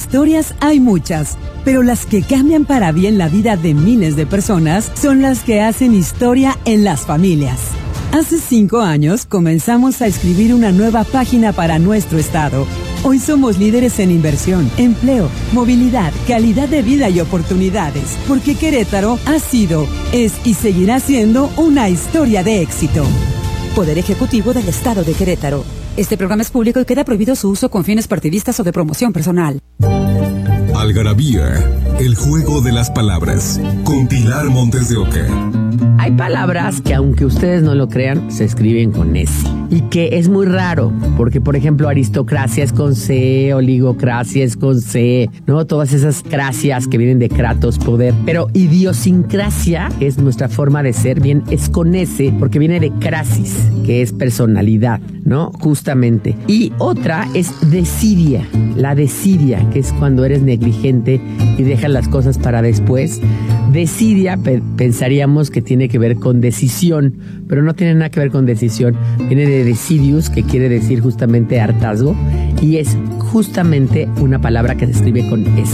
Historias hay muchas, pero las que cambian para bien la vida de miles de personas son las que hacen historia en las familias. Hace 5 años comenzamos a escribir una nueva página para nuestro estado. Hoy somos líderes en inversión, empleo, movilidad, calidad de vida y oportunidades, porque Querétaro ha sido, es y seguirá siendo una historia de éxito. Poder Ejecutivo del Estado de Querétaro. Este programa es público y queda prohibido su uso con fines partidistas o de promoción personal. Algarabía, el juego de las palabras, con Pilar Montes de Oca. Hay palabras que, aunque ustedes no lo crean, se escriben con S. Y que es muy raro, porque, por ejemplo, aristocracia es con C, oligocracia es con C, ¿no? Todas esas cracias que vienen de kratos, poder. Pero idiosincrasia, que es nuestra forma de ser, bien, es con S, porque viene de crasis, que es personalidad, ¿no? Justamente. Y otra es desidia, la desidia, que es cuando eres negligente y dejas las cosas para después. Desidia, pensaríamos que tiene que ver con decisión, pero no tiene nada que ver con decisión. Viene de decidius, que quiere decir justamente hartazgo, y es justamente una palabra que se escribe con S.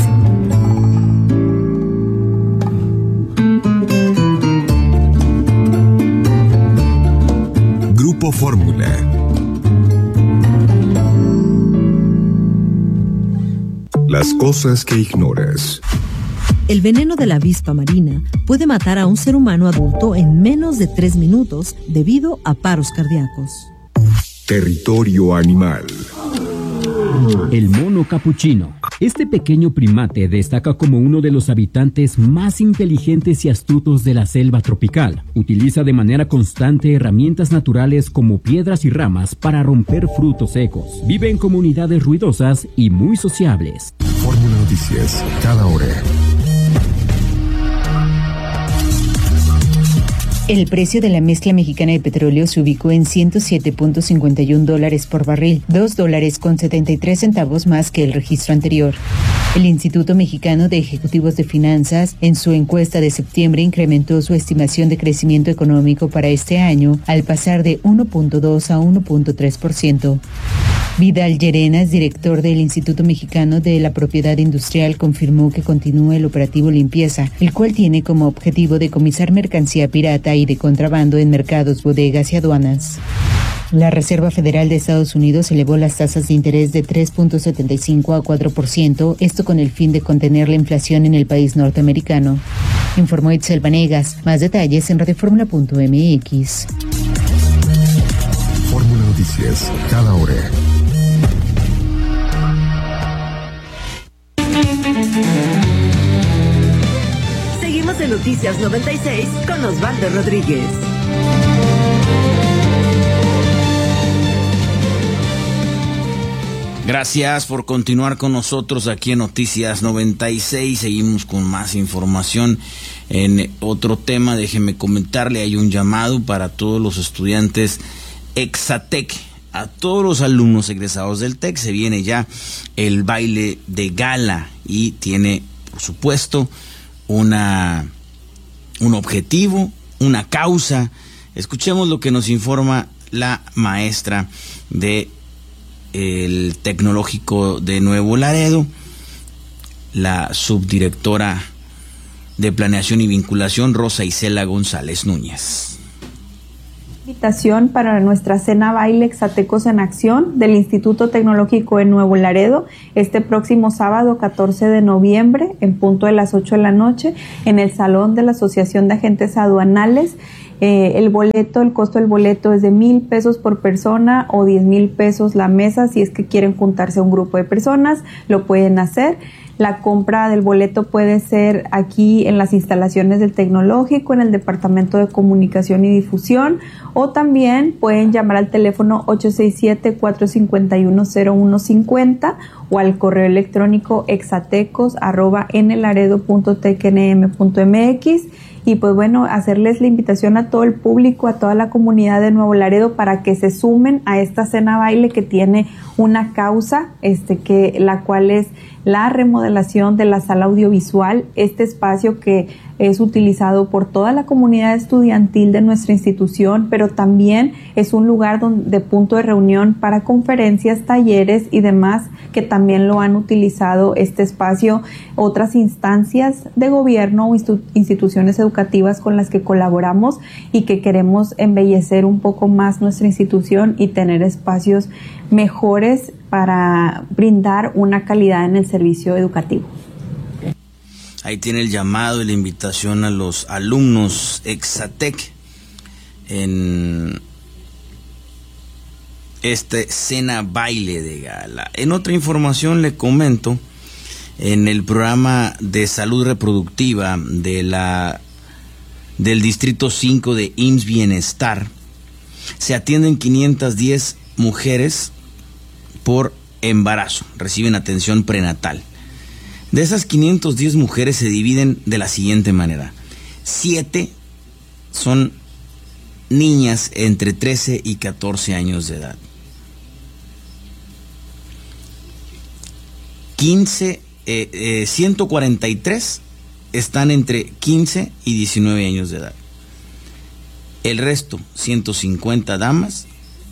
Grupo Fórmula. Las cosas que ignoras. El veneno de la avispa marina puede matar a un ser humano adulto en menos de 3 minutos debido a paros cardíacos. Territorio animal. El mono capuchino. Este pequeño primate destaca como uno de los habitantes más inteligentes y astutos de la selva tropical. Utiliza de manera constante herramientas naturales como piedras y ramas para romper frutos secos. Vive en comunidades ruidosas y muy sociables. Fórmula Noticias, cada hora. El precio de la mezcla mexicana de petróleo se ubicó en $107.51 por barril, $2.73 más que el registro anterior. El Instituto Mexicano de Ejecutivos de Finanzas, en su encuesta de septiembre, incrementó su estimación de crecimiento económico para este año al pasar de 1.2 a 1.3%. Vidal Llerenas, director del Instituto Mexicano de la Propiedad Industrial, confirmó que continúa el operativo Limpieza, el cual tiene como objetivo decomisar mercancía pirata y de contrabando en mercados, bodegas y aduanas. La Reserva Federal de Estados Unidos elevó las tasas de interés de 3.75 a 4%, esto con el fin de contener la inflación en el país norteamericano. Informó Itzel Vanegas. Más detalles en radioformula.mx. Fórmula Noticias, cada hora. Seguimos en Noticias 96 con Osvaldo Rodríguez. Gracias por continuar con nosotros aquí en Noticias 96. Seguimos con más información en otro tema. Déjeme comentarle, hay un llamado para todos los estudiantes Exatec, a todos los alumnos egresados del TEC. Se viene ya el baile de gala y tiene, por supuesto, un objetivo, una causa. Escuchemos lo que nos informa la maestra de el Tecnológico de Nuevo Laredo, la subdirectora de Planeación y Vinculación, Rosa Isela González Núñez. Invitación para nuestra cena baile Exatecos en Acción del Instituto Tecnológico de Nuevo Laredo este próximo sábado 14 de noviembre en punto de las 8 de la noche en el Salón de la Asociación de Agentes Aduanales. El costo del boleto es de $1,000 por persona o $10,000 la mesa. Si es que quieren juntarse a un grupo de personas, lo pueden hacer. La compra del boleto puede ser aquí en las instalaciones del Tecnológico, en el Departamento de Comunicación y Difusión, o también pueden llamar al teléfono 867-451-0150 o al correo electrónico exatecos@nlaredo.tecnm.mx. Y pues bueno, hacerles la invitación a todo el público, a toda la comunidad de Nuevo Laredo para que se sumen a esta cena baile que tiene una causa, la cual es la remodelación de la sala audiovisual, este espacio que es utilizado por toda la comunidad estudiantil de nuestra institución, pero también es un lugar de punto de reunión para conferencias, talleres y demás, que también lo han utilizado este espacio otras instancias de gobierno o instituciones educativas con las que colaboramos y que queremos embellecer un poco más nuestra institución y tener espacios mejores para brindar una calidad en el servicio educativo. Ahí tiene el llamado y la invitación a los alumnos Exatec en este cena baile de gala. En otra información le comento, en el programa de salud reproductiva del Distrito 5 de IMSS Bienestar, se atienden 510 mujeres por embarazo, reciben atención prenatal. De esas 510 mujeres se dividen de la siguiente manera: 7 son niñas entre 13 y 14 años de edad. 143 están entre 15 y 19 años de edad. El resto, 150 damas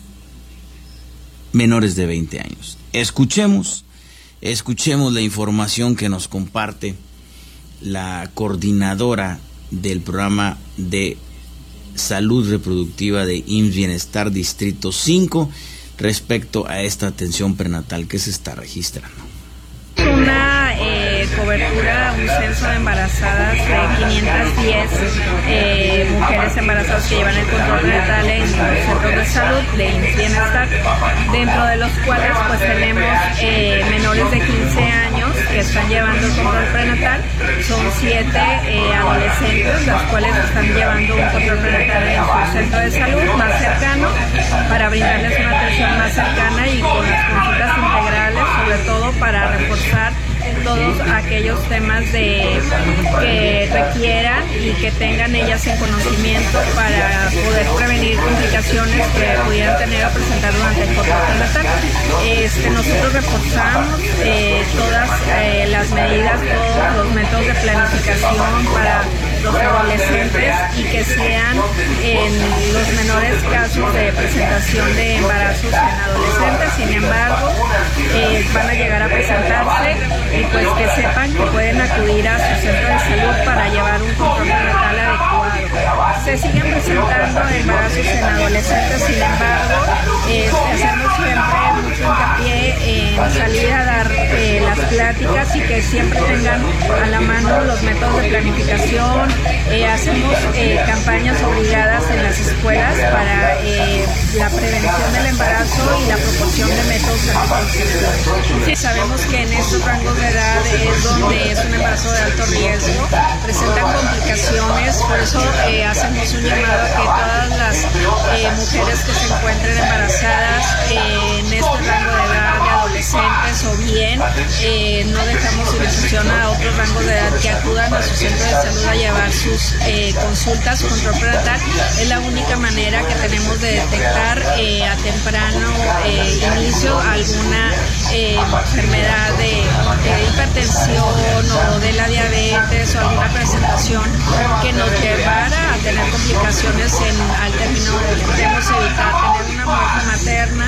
menores de 20 años. Escuchemos la información que nos comparte la coordinadora del programa de salud reproductiva de IMSS Bienestar Distrito 5 respecto a esta atención prenatal que se está registrando. Una cobertura, un censo de embarazadas de 510 mujeres embarazadas que llevan el control prenatal en los centros de salud de IMSS Bienestar, dentro de los cuales pues tenemos menores de 15 años que están llevando el control prenatal. Son 7 adolescentes las cuales están llevando un control prenatal en su centro de salud más cercano para brindarles una atención más cercana y con las consultas integrales, sobre todo para reforzar todos aquellos temas que requieran y que tengan ellas en conocimiento para poder prevenir complicaciones que pudieran tener o presentar durante el control prenatal. Nosotros reforzamos todas las medidas, todos los métodos de planificación para los adolescentes y que sean en los menores casos de presentación de embarazos en adolescentes. Sin embargo, van a llegar a presentarse y pues que sepan que pueden acudir a su centro de salud para llevar un control prenatal adecuado. Se siguen presentando embarazos en adolescentes, sin embargo, hacemos siempre mucho hincapié en salir a dar las pláticas y que siempre tengan a la mano los métodos de planificación. Hacemos campañas obligadas en las escuelas para la prevención del embarazo y la proporción de métodos anticonceptivos. Sí, sabemos que en estos rangos de edad es donde es un embarazo de alto riesgo, presentan complicaciones, por eso hacemos un llamado a que todas las mujeres que se encuentren embarazadas en este rango de edad de adolescentes o bien no dejamos sin excepción a otros rangos de edad que acudan a su centro de salud a llevar sus consultas, su control prenatal. Es la única manera que tenemos de detectar a temprano inicio alguna enfermedad de hipertensión o de la diabetes o alguna presentación que nos llevara a tener complicaciones al término. Debemos evitar tener una muerte materna,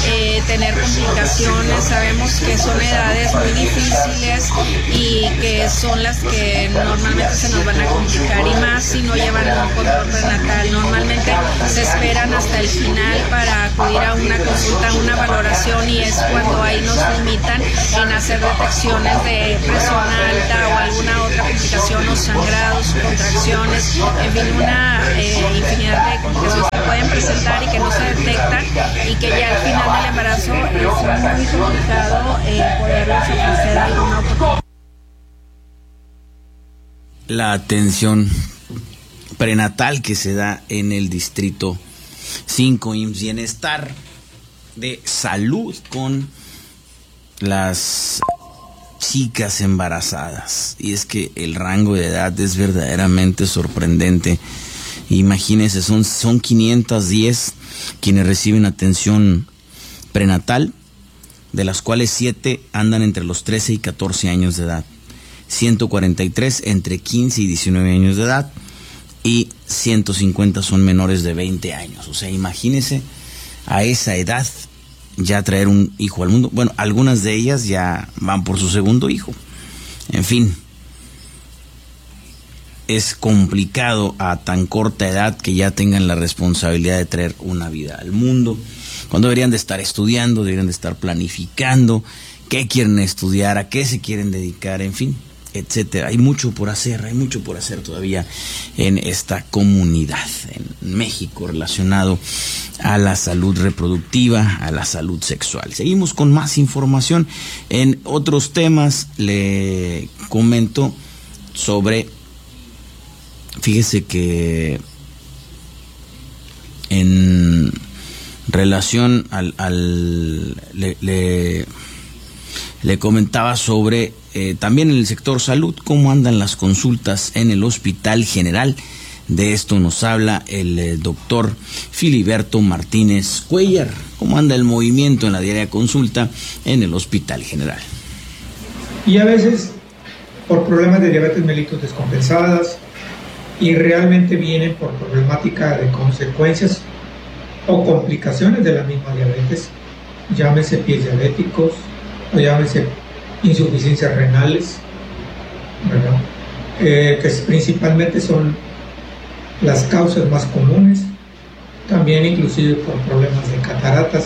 tener complicaciones. Sabemos que son edades muy difíciles y que son las que normalmente se nos van a complicar, y más si no llevan un control prenatal. Normalmente se esperan hasta el final para acudir a una consulta, una valoración, y es cuando ahí nos limitan en hacer detecciones de presión alta o alguna otra complicación, o sangrados, contracciones, en fin, una infinidad de complicaciones que pueden presentar y que no se detectan y que ya al final del embarazo es muy complicado poderles ofrecer alguna oportunidad. La atención prenatal que se da en el Distrito 5 IMSS Bienestar de Salud con las chicas embarazadas. Y es que el rango de edad es verdaderamente sorprendente. Imagínense, son 510 quienes reciben atención prenatal. de las cuales 7 andan entre los 13 y 14 años de edad, 143 entre 15 y 19 años de edad, y 150 son menores de 20 años. O sea, imagínese a esa edad ya traer un hijo al mundo. Bueno, algunas de ellas ya van por su segundo hijo. En fin, es complicado a tan corta edad que ya tengan la responsabilidad de traer una vida al mundo, cuando deberían de estar estudiando, deberían de estar planificando qué quieren estudiar, a qué se quieren dedicar, en fin, etcétera. Hay mucho por hacer todavía en esta comunidad, en México, relacionado a la salud reproductiva, a la salud sexual. Seguimos con más información. En otros temas le comento sobre, fíjese que en relación le comentaba sobre también en el sector salud, cómo andan las consultas en el Hospital General. De esto nos habla el doctor Filiberto Martínez Cuellar. ¿Cómo anda el movimiento en la diaria consulta en el Hospital General? Y a veces por problemas de diabetes mellitus descompensadas, y realmente vienen por problemática de consecuencias o complicaciones de la misma diabetes, llámese pies diabéticos o llámese insuficiencias renales, ¿verdad? Que principalmente son las causas más comunes, también inclusive por problemas de cataratas,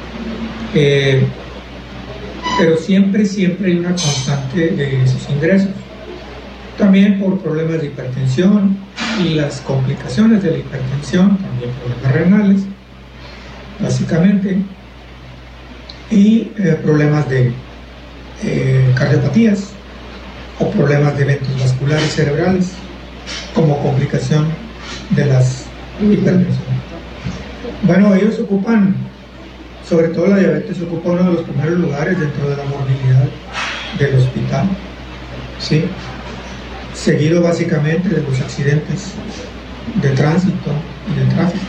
pero siempre hay una constante de esos ingresos. También por problemas de hipertensión y las complicaciones de la hipertensión, también problemas renales, básicamente, y problemas de cardiopatías o problemas de eventos vasculares cerebrales como complicación de las hipertensión. Bueno, ellos ocupan, sobre todo la diabetes, ocupa uno de los primeros lugares dentro de la morbilidad del hospital, ¿sí? Seguido básicamente de los accidentes de tránsito y de tráfico,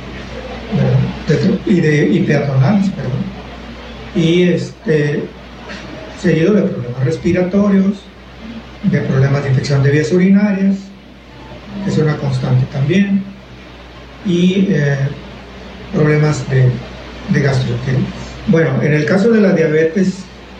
y peatonales, perdón, y seguido de problemas respiratorios, de problemas de infección de vías urinarias, que es una constante también, y problemas de gastroenteritis. Bueno, en el caso de la diabetes,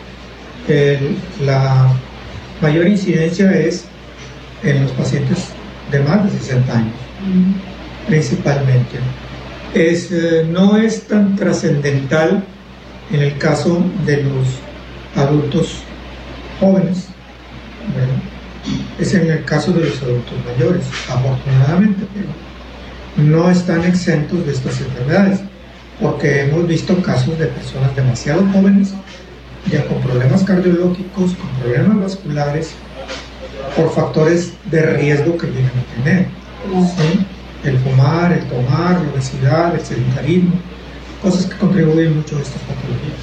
la mayor incidencia es en los pacientes de más de 60 años, principalmente. No es tan trascendental en el caso de los adultos jóvenes, ¿verdad? Es en el caso de los adultos mayores, afortunadamente, pero no están exentos de estas enfermedades, porque hemos visto casos de personas demasiado jóvenes, ya con problemas cardiológicos, con problemas vasculares, por factores de riesgo que llegan a tener, ¿sí? El fumar, el tomar, la obesidad, el sedentarismo, cosas que contribuyen mucho a estas patologías.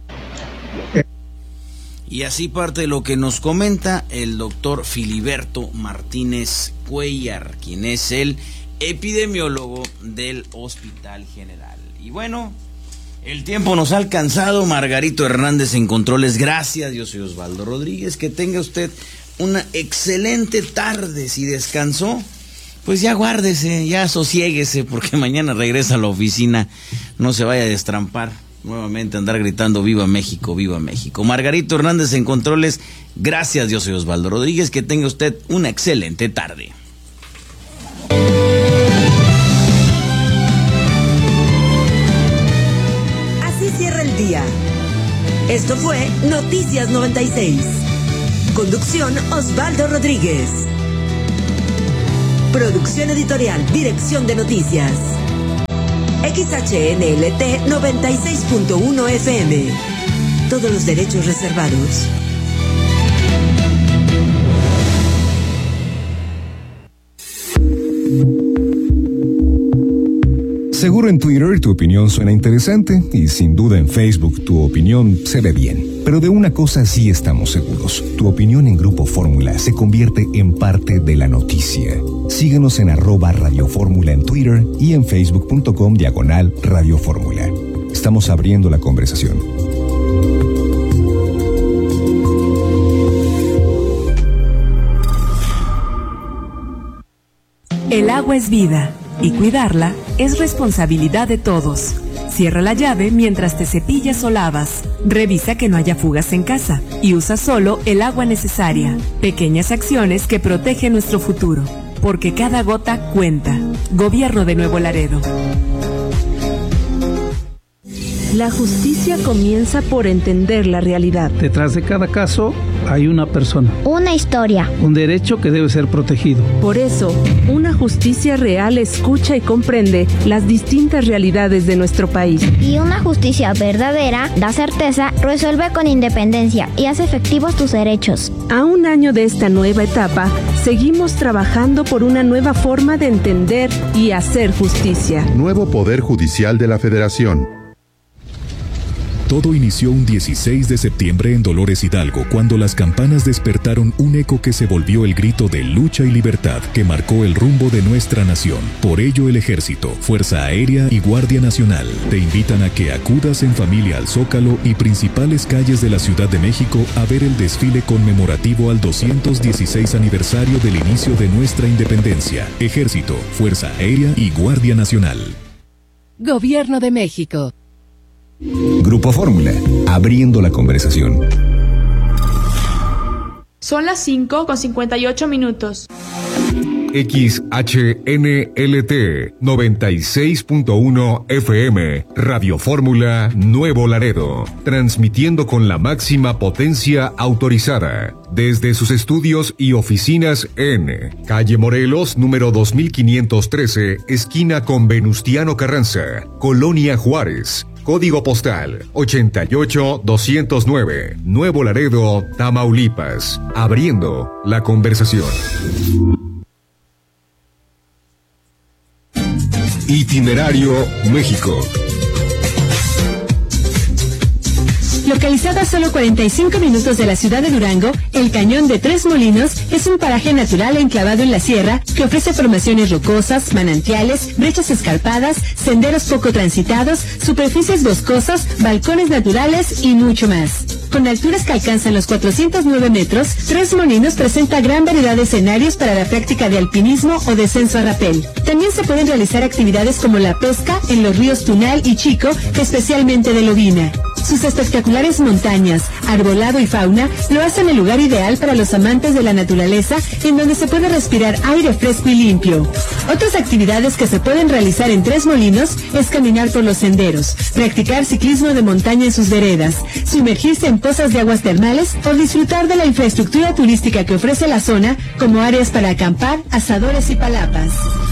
Y así parte de lo que nos comenta el doctor Filiberto Martínez Cuellar, quien es el epidemiólogo del Hospital General. Y bueno, el tiempo nos ha alcanzado. Margarito Hernández en controles, gracias. Yo soy Osvaldo Rodríguez. Que tenga usted una excelente tarde. Si descansó, pues ya guárdese, ya sosiéguese, porque mañana regresa a la oficina. No se vaya a destrampar nuevamente, andar gritando viva México, viva México. Margarito Hernández en controles, gracias. Yo soy Osvaldo Rodríguez. Que tenga usted una excelente tarde. Así cierra el día. Esto fue Noticias 96. Conducción Osvaldo Rodríguez. Producción editorial, dirección de noticias. XHNLT 96.1 FM. Todos los derechos reservados. Seguro en Twitter tu opinión suena interesante y sin duda en Facebook tu opinión se ve bien. Pero de una cosa sí estamos seguros. Tu opinión en Grupo Fórmula se convierte en parte de la noticia. Síguenos en @Radio Fórmula en Twitter y en facebook.com/Radio Fórmula. Estamos abriendo la conversación. El agua es vida y cuidarla es responsabilidad de todos. Cierra la llave mientras te cepillas o lavas. Revisa que no haya fugas en casa y usa solo el agua necesaria. Pequeñas acciones que protegen nuestro futuro, porque cada gota cuenta. Gobierno de Nuevo Laredo. La justicia comienza por entender la realidad. Detrás de cada caso hay una persona. Una historia. Un derecho que debe ser protegido. Por eso, una justicia real escucha y comprende las distintas realidades de nuestro país. Y una justicia verdadera da certeza, resuelve con independencia y hace efectivos tus derechos. A un año de esta nueva etapa, seguimos trabajando por una nueva forma de entender y hacer justicia. Nuevo Poder Judicial de la Federación. Todo inició un 16 de septiembre en Dolores Hidalgo, cuando las campanas despertaron un eco que se volvió el grito de lucha y libertad que marcó el rumbo de nuestra nación. Por ello, el Ejército, Fuerza Aérea y Guardia Nacional te invitan a que acudas en familia al Zócalo y principales calles de la Ciudad de México a ver el desfile conmemorativo al 216 aniversario del inicio de nuestra independencia. Ejército, Fuerza Aérea y Guardia Nacional. Gobierno de México. Grupo Fórmula, abriendo la conversación. Son las 5:58. XHNLT 96.1 FM, Radio Fórmula Nuevo Laredo, transmitiendo con la máxima potencia autorizada desde sus estudios y oficinas en Calle Morelos, número 2513, esquina con Venustiano Carranza, Colonia Juárez. Código postal 88209, Nuevo Laredo, Tamaulipas. Abriendo la conversación. Itinerario México. Localizado a solo 45 minutos de la ciudad de Durango, el Cañón de Tres Molinos es un paraje natural enclavado en la sierra que ofrece formaciones rocosas, manantiales, brechas escarpadas, senderos poco transitados, superficies boscosas, balcones naturales y mucho más. Con alturas que alcanzan los 409 metros, Tres Molinos presenta gran variedad de escenarios para la práctica de alpinismo o descenso a rapel. También se pueden realizar actividades como la pesca en los ríos Tunal y Chico, especialmente de lobina. Sus espectaculares montañas, arbolado y fauna lo hacen el lugar ideal para los amantes de la naturaleza, en donde se puede respirar aire fresco y limpio. Otras actividades que se pueden realizar en Tres Molinos es caminar por los senderos, practicar ciclismo de montaña en sus veredas, sumergirse en pozas de aguas termales o disfrutar de la infraestructura turística que ofrece la zona, como áreas para acampar, asadores y palapas.